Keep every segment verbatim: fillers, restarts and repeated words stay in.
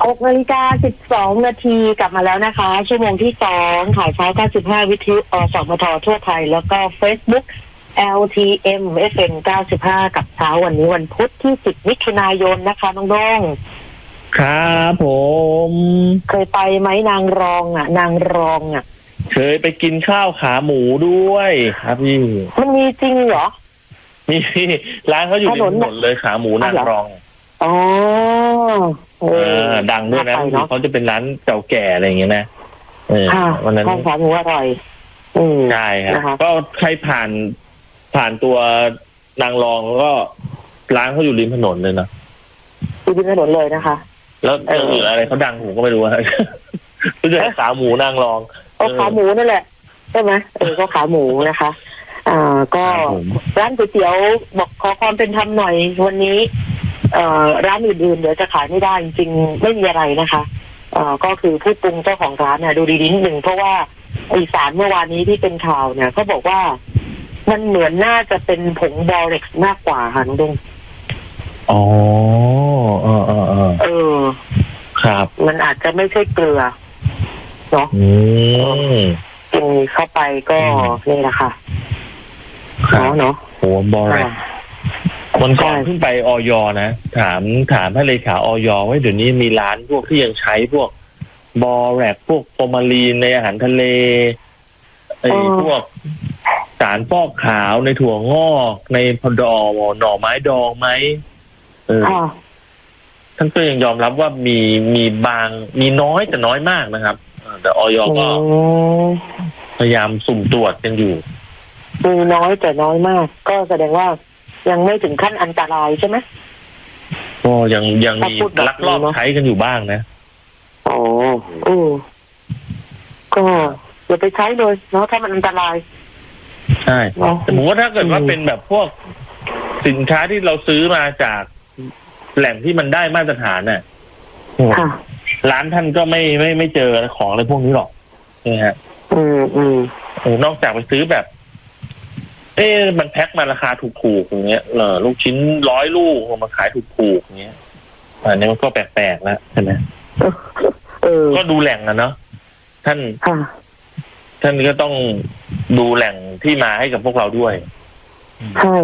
หกนาฬิกาสิบสองนาทีกลับมาแล้วนะคะชั่วโมงที่สองถ่ายเช้าเก้าสิบห้าวิทยุอสมททั่วไทยแล้วก็ Facebook แอล ที เอ็ม เอฟ เอ็ม เก้าสิบห้ากับเช้าวันนี้วันพุธที่สิบมิถุนายนนะคะน้องดงครับผมเคยไปไหมนางรองอ่ะนางรองอ่ะเคยไปกินข้าวขาหมูด้วยครับพี่มันมีจริงเหรอมีร้านเขาอยู่ริมถนนเลยขาหมูนางรองอ๋อเออดังด้วยนะเขาจะเป็นร้านเก่าแก่อะไรอย่างเงี้ยนะเออวันนั้นขาหมูอร่อยใช่ครับก็ใครผ่านผ่านตัวนางรองก็ร้านเขาอยู่ริมถนนเลยนะอยู่ริมถนนเลยนะคะแล้วเอออะไรเขาดังผมก็ไม่รู้ว่ารู้จักขาหมูนางรองก็ขาหมูนั่นแหละใช่ไหมเออก็ขาหมูนะคะอ่าก็ร้านก๋วยเตี๋ยวบอกขอความเป็นธรรมหน่อยวันนี้เอ่อร้านอื่นๆเดี๋ยวจะขายไม่ได้จริงๆไม่มีอะไรนะคะเอ่อก็คือผู้ปรุงเจ้าของร้านเนี่ยดูดีๆนิดนึงเพราะว่าอีสานเมื่อวานนี้ที่เป็นข่าวเนี่ยเขาบอกว่ามันเหมือนน่าจะเป็นผงบอเร็กซ์มากกว่าค่ะน้องดงอ๋อเออเออเออครับมันอาจจะไม่ใช่เกลือเนาะกินเข้าไปก็นี่แหละค่ะเนาะโหบอเร็กซ์วันก่อนเพิ่งไปอย.นะถามถามให้เลขาอย.ว่าเดี๋ยวนี้มีร้านพวกที่ยังใช้พวกบอแรกพวกฟอร์มาลีนในอาหารทะเลไอ้พวกสารฟอกขาวในถั่วงอกในพอดอหน่อไม้ดองไหมเออท่านก็ยังยอมรับว่ามีมีบางมีน้อยแต่น้อยมากนะครับแต่อย.ก็พยายามสุ่มตรวจกันอยู่มีน้อยแต่น้อยมากก็แสดงว่ายังไม่ถึงขั้นอันตรายใช่ไหมก็ยังยังมีลักลอบใช้กันอยู่บ้างนะโอ้โอ้ก็อย่าไปใช้เลยเนาะถ้ามันอันตรายใช่แต่ผมว่าถ้าเกิดว่าเป็นแบบพวกสินค้าที่เราซื้อมาจากแหล่งที่มันได้มาตรฐานน่ะร้านท่านก็ไม่ไม่ไม่เจอของอะไรพวกนี้หรอกนี่ฮะอืมอืมนอกจากไปซื้อแบบเอ๊ะมันแพ็คมาราคาถูกๆอย่างเงี้ยเออลูกชิ้นร้อยลูกมาขายถูกๆอย่างเงี้ยอันนี้มันก็แปลกๆแล้วใช่ไหมก็ดูแหล่งนะเนาะท่านท่านก็ต้องดูแหล่งที่มาให้กับพวกเราด้วยใช่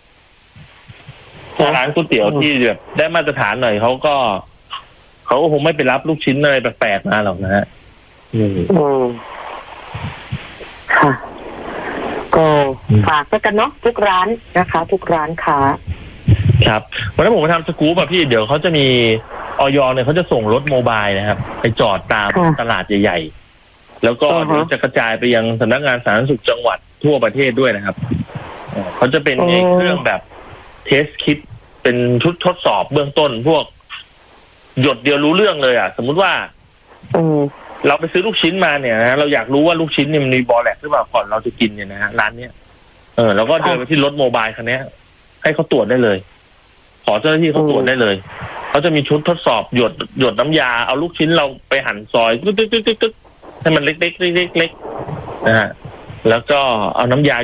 ร้านก๋วยเตี๋ยวที่แบบได้มาตรฐานหน่อยเขาก็เขาก็คงไม่ไปรับลูกชิ้นอะไรแปลกๆมาหรอกนะฮะอืมค่ะก็ฝากไปกันเนาะทุกร้านนะคะทุกร้านค้าครับวันนั้นผมมาทำสกู๊ปอะพี่เดี๋ยวเขาจะมีอย.เนี่ยเขาจะส่งรถโมบายนะครับไปจอดตามตลาดใหญ่ๆแล้วก็เดี๋ยวจะกระจายไปยังสำนักงานสาธารณสุขจังหวัดทั่วประเทศด้วยนะครับเขาจะเป็นเครื่องแบบเทสคิดเป็นชุดทดสอบเบื้องต้นพวกหยดเดียวรู้เรื่องเลยอ่ะสมมุติว่าเราไปซื้อลูกชิ้นมาเนี่ยนะเราอยากรู้ว่าลูกชิ้นเนี่ยมันมีบอแลกหรือเปล่าก่อนเราจะกินเนี่ยนะฮะร้านเนี้ยเออเราก็เดินไปที่รถโมบายคันนี้ให้เขาตรวจได้เลยขอเจ้าหน้าที่เขาตรวจได้เลยเขาจะมีชุดทดสอบหยดหยดน้ำยาเอาลูกชิ้นเราไปหั่นซอยตึ๊กตึ๊กตึ๊กตึ๊กให้มันเล็กๆเล็กๆเล็กๆนะฮะแล้วก็เอาน้ำยา